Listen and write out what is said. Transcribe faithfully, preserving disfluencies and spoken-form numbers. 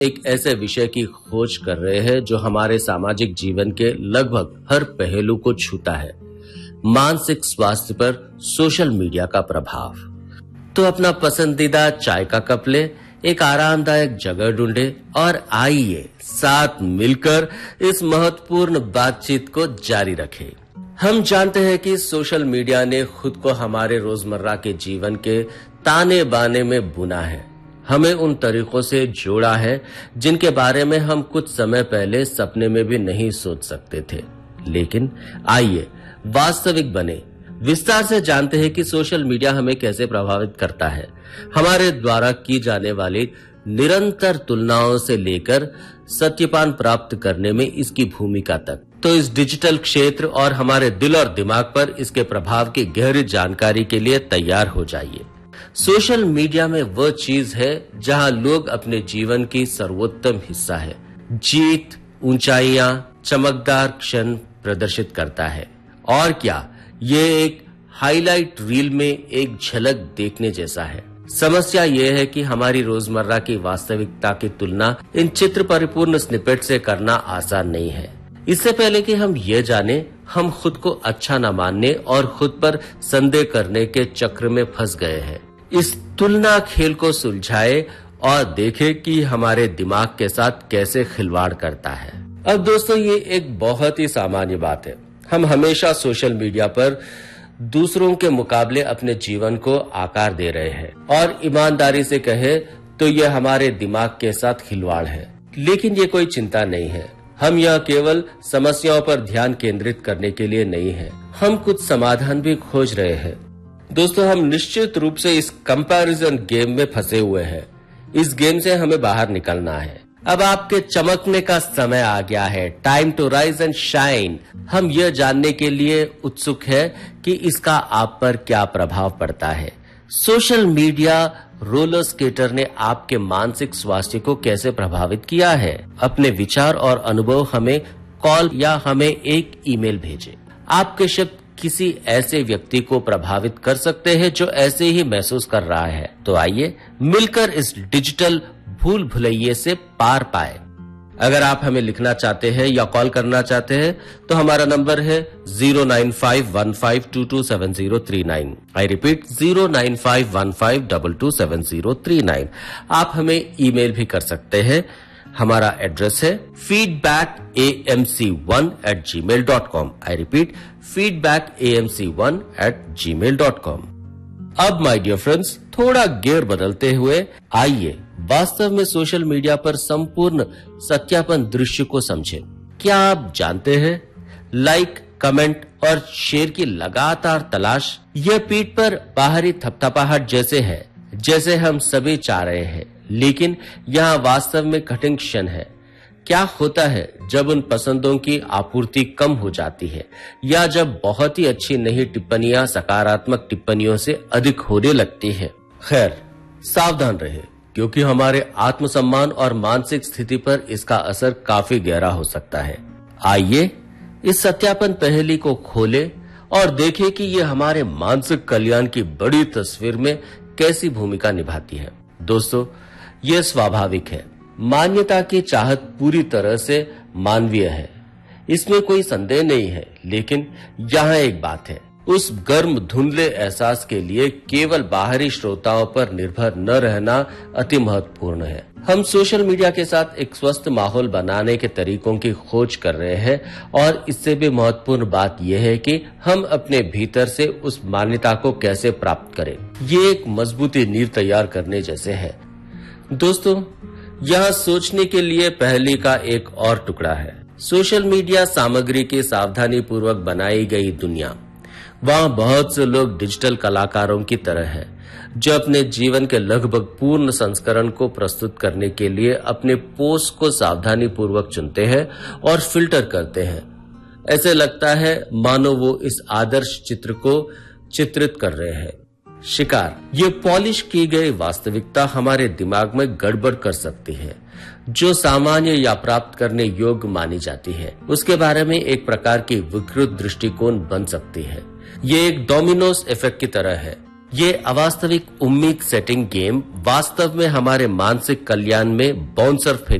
एक ऐसे विषय की खोज कर रहे हैं जो हमारे सामाजिक जीवन के लगभग हर पहलू को छूता है, मानसिक स्वास्थ्य पर सोशल मीडिया का प्रभाव। तो अपना पसंदीदा चाय का कप ले, एक आरामदायक जगह ढूंढे और आइए साथ मिलकर इस महत्वपूर्ण बातचीत को जारी रखें। हम जानते हैं कि सोशल मीडिया ने खुद को हमारे रोजमर्रा के जीवन के ताने बाने में बुना है, हमें उन तरीकों से जोड़ा है जिनके बारे में हम कुछ समय पहले सपने में भी नहीं सोच सकते थे। लेकिन आइए वास्तविक बने, विस्तार से जानते हैं कि सोशल मीडिया हमें कैसे प्रभावित करता है, हमारे द्वारा की जाने वाली निरंतर तुलनाओं से लेकर सत्यपान प्राप्त करने में इसकी भूमिका तक। तो इस डिजिटल क्षेत्र और हमारे दिल और दिमाग पर इसके प्रभाव की गहरी जानकारी के लिए तैयार हो जाइए। सोशल मीडिया में वह चीज है जहां लोग अपने जीवन की सर्वोत्तम हिस्सा है, जीत, ऊंचाइयां, चमकदार क्षण प्रदर्शित करता है। और क्या ये एक हाईलाइट रील में एक झलक देखने जैसा है। समस्या यह है कि हमारी रोजमर्रा की वास्तविकता की तुलना इन चित्र परिपूर्ण स्निपेट से करना आसान नहीं है। इससे पहले कि हम ये जाने, हम खुद को अच्छा न मानने और खुद पर संदेह करने के चक्र में फंस गए हैं। इस तुलना खेल को सुलझाए और देखें कि हमारे दिमाग के साथ कैसे खिलवाड़ करता है। अब दोस्तों, ये एक बहुत ही सामान्य बात है। हम हमेशा सोशल मीडिया पर दूसरों के मुकाबले अपने जीवन को आकार दे रहे हैं और ईमानदारी से कहे तो ये हमारे दिमाग के साथ खिलवाड़ है। लेकिन ये कोई चिंता नहीं है, हम यह केवल समस्याओं पर ध्यान केंद्रित करने के लिए नहीं है, हम कुछ समाधान भी खोज रहे हैं। दोस्तों, हम निश्चित रूप से इस कंपैरिजन गेम में फंसे हुए हैं। इस गेम से हमें बाहर निकलना है। अब आपके चमकने का समय आ गया है, time to rise and shine. हम यह जानने के लिए उत्सुक है कि इसका आप पर क्या प्रभाव पड़ता है। सोशल मीडिया रोलर स्केटर ने आपके मानसिक स्वास्थ्य को कैसे प्रभावित किया है? अपने विचार और अनुभव हमें कॉल या हमें एक ईमेल भेजें। आपके शब्द किसी ऐसे व्यक्ति को प्रभावित कर सकते हैं जो ऐसे ही महसूस कर रहा है। तो आइए मिलकर इस डिजिटल भूल भुलैये से पार पाए। अगर आप हमें लिखना चाहते हैं या कॉल करना चाहते हैं तो हमारा नंबर है zero nine five one five to to seven zero three nine. I repeat zero nine five one five to to seven zero three nine. आप हमें ईमेल भी कर सकते हैं। हमारा एड्रेस है feedback A M C one eight ji mail dot com. I repeat feedback A M C one eight ji mail dot com. अब my dear friends, थोड़ा गियर बदलते हुए आइए वास्तव में सोशल मीडिया पर संपूर्ण सत्यापन दृश्य को समझें। क्या आप जानते हैं, लाइक, कमेंट और शेयर की लगातार तलाश यह पीठ पर बाहरी थपथपाहट जैसे है जैसे हम सभी चाह रहे हैं, लेकिन यहाँ वास्तव में कठिन क्षण है। क्या होता है जब उन पसंदों की आपूर्ति कम हो जाती है या जब बहुत ही अच्छी नई टिप्पणियां सकारात्मक टिप्पणियों से अधिक होने लगती है? खैर, सावधान रहे, क्योंकि हमारे आत्मसम्मान और मानसिक स्थिति पर इसका असर काफी गहरा हो सकता है। आइए इस सत्यापन पहेली को खोलें और देखें कि ये हमारे मानसिक कल्याण की बड़ी तस्वीर में कैसी भूमिका निभाती है। दोस्तों, ये स्वाभाविक है। मान्यता की चाहत पूरी तरह से मानवीय है, इसमें कोई संदेह नहीं है। लेकिन यहाँ एक बात है, उस गर्म धुंधले एहसास के लिए केवल बाहरी श्रोताओं पर निर्भर न रहना अति महत्वपूर्ण है। हम सोशल मीडिया के साथ एक स्वस्थ माहौल बनाने के तरीकों की खोज कर रहे हैं और इससे भी महत्वपूर्ण बात यह है कि हम अपने भीतर से उस मान्यता को कैसे प्राप्त करें। ये एक मजबूती नींव तैयार करने जैसे है। दोस्तों, यहाँ सोचने के लिए पहेली का एक और टुकड़ा है। सोशल मीडिया सामग्री की सावधानी पूर्वक बनाई गई दुनिया। वहाँ बहुत से लोग डिजिटल कलाकारों की तरह हैं, जो अपने जीवन के लगभग पूर्ण संस्करण को प्रस्तुत करने के लिए अपने पोस्ट को सावधानी पूर्वक चुनते हैं और फिल्टर करते हैं। ऐसे लगता है मानो वो इस आदर्श चित्र को चित्रित कर रहे हैं। शिकार, ये पॉलिश की गई वास्तविकता हमारे दिमाग में गड़बड़ कर सकती है। जो सामान्य या प्राप्त करने योग्य मानी जाती है, उसके बारे में एक प्रकार की विकृत दृष्टिकोण बन सकती है। ये एक डोमिनोस इफेक्ट की तरह है। ये अवास्तविक उम्मीद सेटिंग गेम वास्तव में हमारे मानसिक कल्याण में बाउंसर